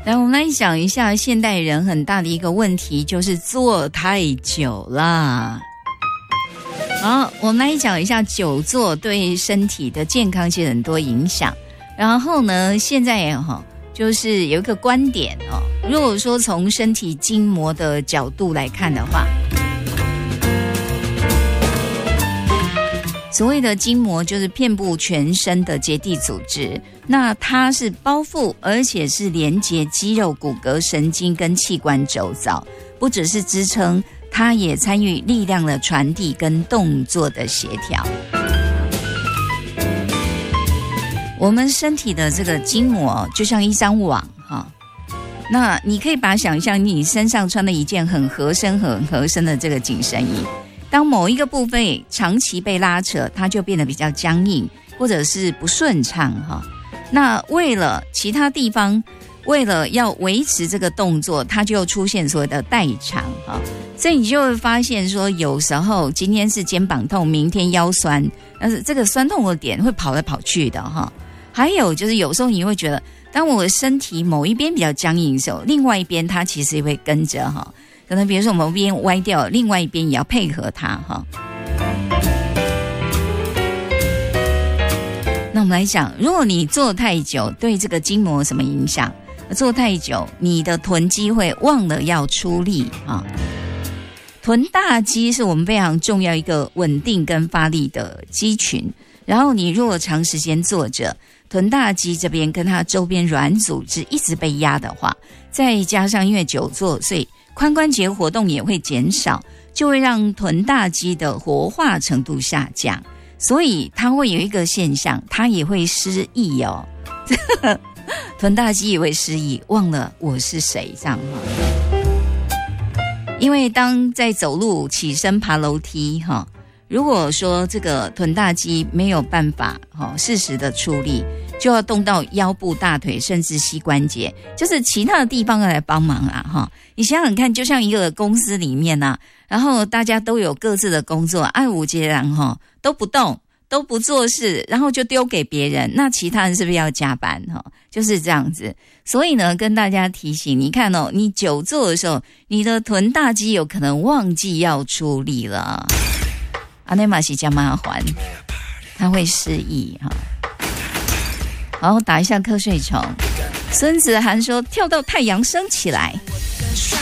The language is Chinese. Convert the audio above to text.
来，我们来想一下，现代人很大的一个问题就是坐太久啦。好，我们来讲一下久坐对身体的健康其实很多影响。然后呢，现在就是有一个观点如果说从身体筋膜的角度来看的话，所谓的筋膜就是遍布全身的结缔组织，那它是包覆而且是连接肌肉、骨骼、神经跟器官周遭，不只是支撑，它也参与力量的传递跟动作的协调。我们身体的这个筋膜就像一张网那你可以把它想象你身上穿了一件很合身的这个紧身衣，当某一个部分长期被拉扯，它就变得比较僵硬或者是不顺畅那为了其他地方，为了要维持这个动作，它就出现所谓的代偿所以你就会发现说，有时候今天是肩膀痛，明天腰酸，但是这个酸痛的点会跑来跑去的还有就是有时候你会觉得，当我的身体某一边比较僵硬的时候，另外一边它其实也会跟着可能比如说我们边歪掉，另外一边也要配合它那我们来讲，如果你坐太久，对这个筋膜有什么影响？坐太久，你的臀肌会忘了要出力臀大肌是我们非常重要一个稳定跟发力的肌群，然后你如果长时间坐着，臀大肌这边跟它周边软组织一直被压的话，再加上因为久坐，所以髋关节活动也会减少，就会让臀大肌的活化程度下降，所以它会有一个现象，它也会失忆臀大肌也会失忆，忘了我是谁这样因为当在走路起身爬楼梯如果说这个臀大肌没有办法适时的出力，就要动到腰部、大腿甚至膝关节，就是其他的地方要来帮忙你想想看，就像一个公司里面然后大家都有各自的工作，爱无接壤都不动都不做事，然后就丢给别人，那其他人是不是要加班就是这样子。所以呢，跟大家提醒，你看你久坐的时候，你的臀大肌有可能忘记要出力了，那嘛是加麻烦，他会失忆好，打一下瞌睡虫。孙子涵说跳到太阳升起来。